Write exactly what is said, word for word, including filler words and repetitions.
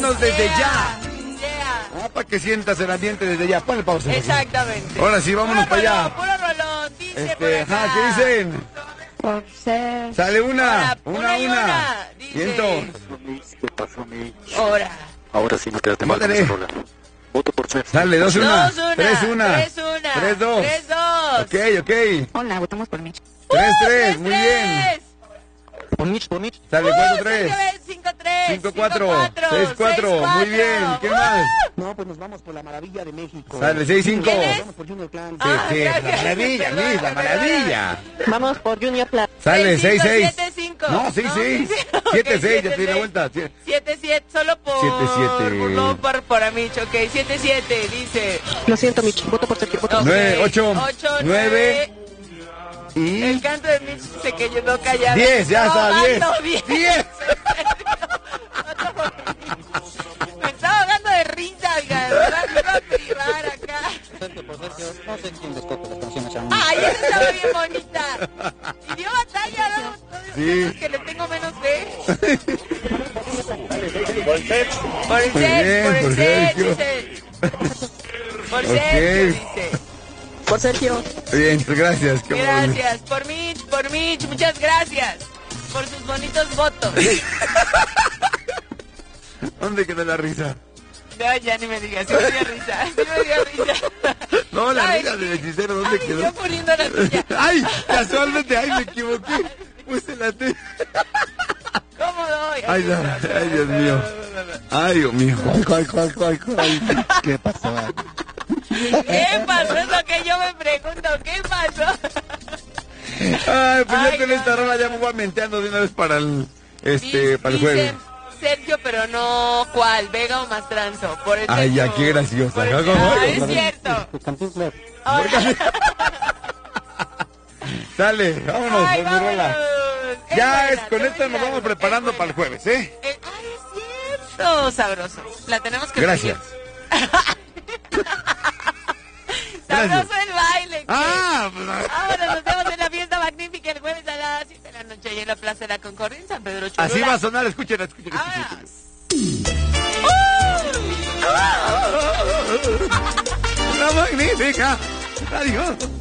vámonos desde Yeah. ya. Yeah. Ah, para que sientas el ambiente desde ya. Ponle pausa. Exactamente. Ahora sí, vámonos Puro para allá. rolón, Puro rolón, dice por Este, acá. ajá, ¿qué dicen? Por ser. Sale una, Ahora, una, una y una. una, dice. Viento. ¿Qué pasó, Mitch? Ahora. Ahora sí no te das de mal con Vótale. esa rola. Voto por ser. Sale, dos, una. Dos, una. Tres, una. Tres, una. Tres, dos. Tres, dos. Ok, ok. Hola, votamos por Mitch. Tres, Uh, tres, muy bien. tres. Por Mitch, por Mitch. Sale, Uh, cuatro, tres. cinco, tres. Cinco, cuatro. Seis, cuatro. Muy bien. ¿Qué Uh. más? No, pues nos vamos por la maravilla de México. Sale, seis, cinco. ¿Quién es? Vamos por Junior Clan. Sí, Ah, sí, la gracias. maravilla, Perdona, Miss, la perdona. maravilla. Vamos por Junior Plan. Sale, seis, seis. siete, cinco. No, seis, seis. Ok, Siete, seis, ya siete, te di la seis. vuelta. Sí. siete, siete, solo por... Siete, siete. No, por, por Amicho, ok. siete, siete, dice. Lo siento, Mitch. Voto por Sergio. Voto Ok, Nueve, ocho, ocho, nueve. El Y canto de Mitch se quedó callado. diez, ya está, diez. ahogando, diez. Diez. Me estaba ahogando de risa, oiga. Me iba me iba a privar acá. No sé quién descoge las canciones a mí. Ay, esa estaba bien bonita. Y dio batalla, ¿no? Sí. Es que le tengo menos fe. Por el set. Por el Muy set, bien, por el por set, Sergio. dice. Por Ok. Sergio, dice. por Sergio. bien, gracias. qué amable. Gracias, por Mitch, por Mitch, muchas gracias. Por sus bonitos votos. ¿Dónde quedó la risa? No, ya ni me digas, sí me dio risa, sí me dio risa. No, la Ay, risa del hechicero, ¿dónde ay, quedó? yo poniendo la tuya. Ay, casualmente, ay, me equivoqué. Puse la T. ¿Cómo doy? Ay, no, ay, Dios mío. Ay, Dios mío. ¿Cuál, cuál, cuál, cuál? ¿Qué pasó? ¿Qué pasó? Es lo que yo me pregunto, ¿qué pasó? Ay, pues Ay, yo con no, esta no, rola ya no. me voy menteando de una vez para el, este, Dice- para el jueves. Sergio, pero no cuál, Vega o Mastranzo. Por el Ay, ya, Sergio. qué graciosa. Por el- ¿no? ¿Cómo? Ah, es cierto. Cantinflas. Ahora- Sale, vámonos, Ay, con mi rola. vámonos. Ya buena, es, con te esto voy nos a- vamos es preparando buena. para el jueves, ¿eh? Eh, ay, es cierto, sabroso. La tenemos que Gracias. seguir. Sabroso el baile. ¿qué? Ah, pues, Ahora nos vemos en la fiesta magnífica el jueves a las siete de la noche y en la Plaza de la Concordia en San Pedro Cholula. así va a sonar, escuchen, escuchen, escuchen. Vámonos. La magnífica. Adiós.